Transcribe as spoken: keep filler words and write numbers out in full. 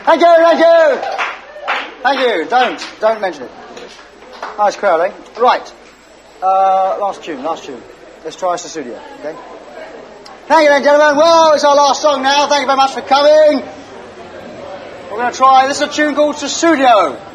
Thank you, thank you. Thank you. Don't, don't mention it. Nice crowd, eh? Right. Uh, last tune, last tune. Let's try Sussudio, okay? Thank you then, gentlemen. Well, it's our last song now. Thank you very much for coming. We're going to try, this is a tune called Sussudio.